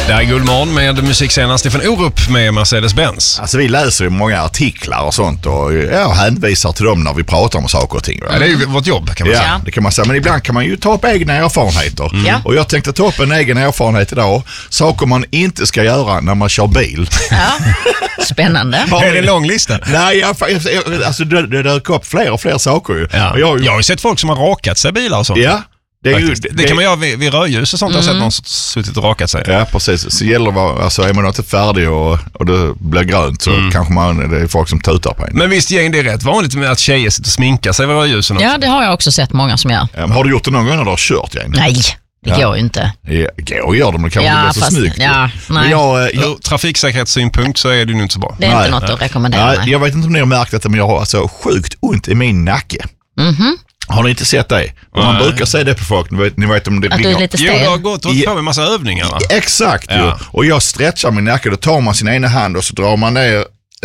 Det är Guldmorgon med musikscenen Stefan Orup med Mercedes-Benz. Alltså vi läser ju många artiklar och sånt och hänvisar till dem när vi pratar om saker och ting. Ja, det är ju vårt jobb kan man säga. Ja, det kan man säga. Men ibland kan man ju ta upp egna erfarenheter. Och jag tänkte ta upp en egen erfarenhet idag. Saker man inte ska göra när man kör bil. Ja, spännande. Är det en lång lista? Nej, alltså det dök upp fler och fler saker ju. Ja. Och jag har ju sett folk som har rakat sig bilar och sånt. Ja. Det kan man göra vid rödljus och sånt. Jag har sett någon suttit och rakat sig. Ja, precis. Så gäller det att alltså, är man inte färdig och det blir grönt så kanske det är folk som tutar på en. Men visst gäng, det är rätt vanligt med att tjejer sitter och sminkar sig vid rödljusen också. Ja, det har jag också sett många som gör. Har du gjort det någon gång när du har kört, Jane? Nej, det går ju inte. Går gör det, men det kan bli så snyggt. Ja, nej. Ur trafiksäkerhetssynpunkt så är det ju inte så bra. Det är inte något att rekommendera. Nej, jag vet inte om ni har märkt detta, men jag har alltså sjukt ont i min nacke. Har ni inte sett det? Man brukar säga det på folk. Ni vet om det att du är lite stel. Jo, du har gått på med massa övningar, va? Exakt, ja. Och jag stretchar min nacke. Då tar man sin ena hand och så drar man ner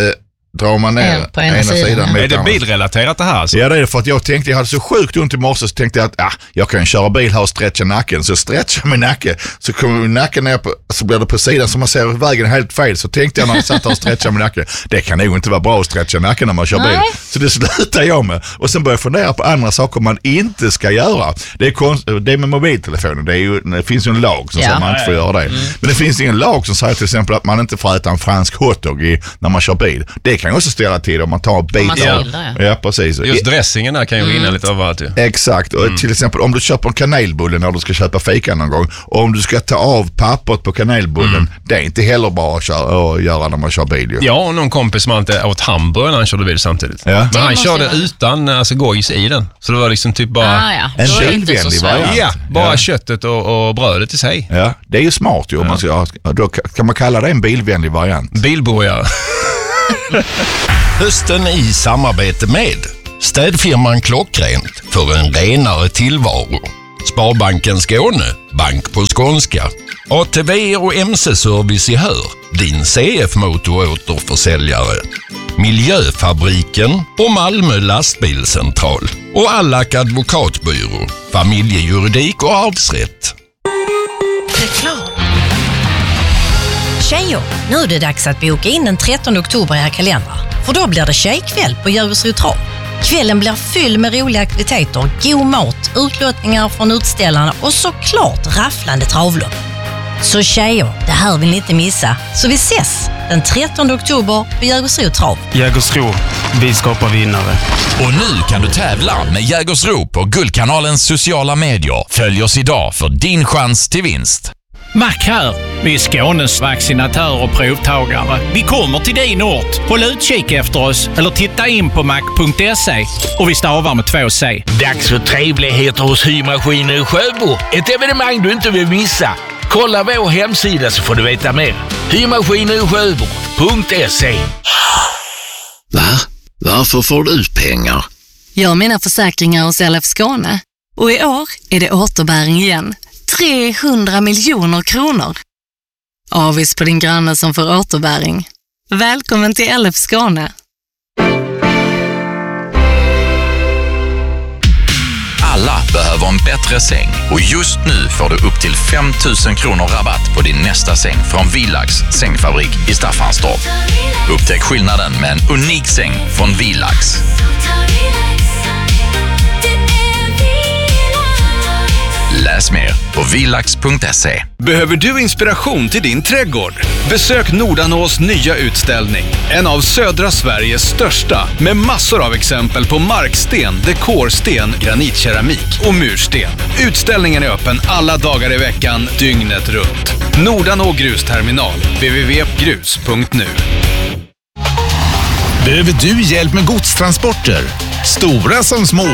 på ena sidan. Är det bilrelaterat det här? Alltså? Ja, det är för att jag hade så sjukt ont i morse så tänkte jag att jag kan köra bil här och stretcha nacken. Så jag stretchar min nacke. Så kommer nacken ner så blir det på sidan så man ser vägen helt fel. Så tänkte jag när jag satt och stretchade min nacke, det kan nog inte vara bra att stretcha nacken när man kör bil. Så det slutar jag med. Och sen började jag fundera på andra saker man inte ska göra. Det är med mobiltelefonen. Det finns ju en lag som säger att man inte får göra det. Men det finns ingen lag som säger till exempel att man inte får äta en fransk hotdog när man kör bil. Det kan ju också ställa till om man tar bit. Ja, precis. Just dressingen där kan ju rinna lite överallt. Ja. Exakt. Och till exempel om du köper en kanelbulle när du ska köpa fika någon gång och om du ska ta av pappret på kanelbullen, det är inte heller bra att göra när man kör bil. Ju. Ja, och någon kompis som inte åt hamburgare när han körde bil samtidigt. Ja. Men han körde utan gojs i den. Så det var liksom typ bara en bilvänlig variant. Ja, bara köttet och brödet i sig. Ja, det är ju smart ju. Då kan man kalla det en bilvänlig variant. Bilburgare. Hösten i samarbete med städfirman Klockrent för en renare tillvaro. Sparbanken Skåne, bank på skånska. ATV och MC-service i Hör, din CF-motoråterförsäljare. Miljöfabriken och Malmö lastbilscentral. Och Allak advokatbyrå, familjejuridik och arvsrätt. Reklam. Tjejer, nu är det dags att boka in den 13 oktober i era kalendrar. För då blir det tjejkväll på Jägersro Trav. Kvällen blir fylld med roliga aktiviteter, god mat, utlottningar från utställarna och såklart rafflande travlopp. Så tjejer, det här vill ni inte missa. Så vi ses den 13 oktober på Jägersro Trav. Jägersro, vi skapar vinnare. Och nu kan du tävla med Jägersro på Guldkanalens sociala medier. Följ oss idag för din chans till vinst. Mac här. Vi är Skånes vaccinatörer och provtagare. Vi kommer till din ort. Håll utkik efter oss eller titta in på mac.se och vi stavar med 2 C. Dags för trevligheter hos Hymaskiner i Sjöbo. Ett evenemang du inte vill missa. Kolla vår hemsida så får du veta mer. Hymaskiner.se. Va? Varför får du pengar? Jag har mina försäkringar hos LF Skåne. Och i år är det återbäring igen. 300 miljoner kronor. Avis på din granne som får återbäring. Välkommen till LF Skåne. Alla behöver en bättre säng och just nu får du upp till 5 000 kronor rabatt på din nästa säng från Villax sängfabrik i Staffanstorp. Upptäck skillnaden med en unik säng från Villax. Läs mer på villax.se. Behöver du inspiration till din trädgård? Besök Nordanås nya utställning. En av södra Sveriges största med massor av exempel på marksten, dekorsten, granitkeramik och mursten. Utställningen är öppen alla dagar i veckan, dygnet runt. Nordanå grusterminal, www.grus.nu. Behöver du hjälp med godstransporter? Stora som små.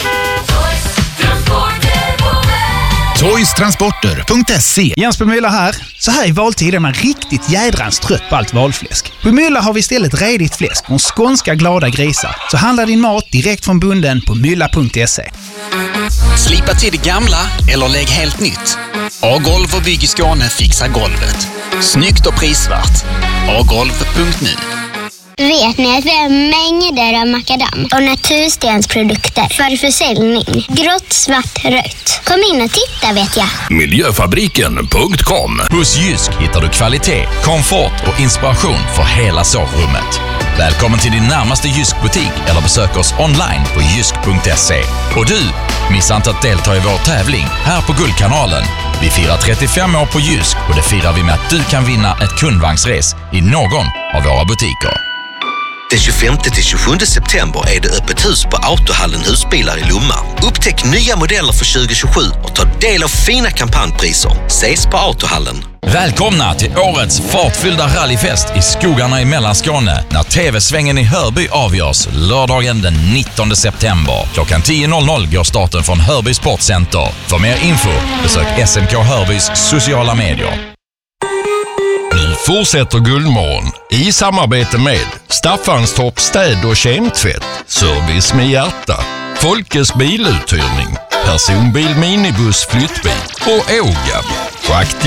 Toystransporter.se. Jens Bemylla här. Så här i valtiden är man riktigt jädrans trött på allt valfläsk. På Mylla har vi istället redigt fläsk från skånska glada grisar. Så handla din mat direkt från bunden på mylla.se. Slipa till det gamla eller lägg helt nytt. A-golv och bygg i Skåne fixar golvet. Snyggt och prisvärt. agolv.nu. Vet ni att vi har mängder av makadam och naturstensprodukter för försäljning? Grått, svart, rött. Kom in och titta vet jag. Miljöfabriken.com. Hos Jysk hittar du kvalitet, komfort och inspiration för hela sovrummet. Välkommen till din närmaste Jysk-butik eller besök oss online på jysk.se. Och du, missa inte att delta i vår tävling här på Guldkanalen. Vi firar 35 år på Jysk och det firar vi med att du kan vinna ett kundvagnsres i någon av våra butiker. Den 25-27 september är det öppet hus på Autohallen Husbilar i Lomma. Upptäck nya modeller för 2027 och ta del av fina kampanjpriser. Ses på Autohallen. Välkomna till årets fartfyllda rallyfest i skogarna i Mellanskåne när TV-svängen i Hörby avgörs lördagen den 19 september. Klockan 10.00 går starten från Hörby Sportcenter. För mer info besök SMK Hörbys sociala medier. Nu fortsätter Guldmorgon i samarbete med Staffanstorp städ- och kemtvätt, service med hjärta, Folkes biluthyrning, personbil, minibuss, flyttbil och Ågab.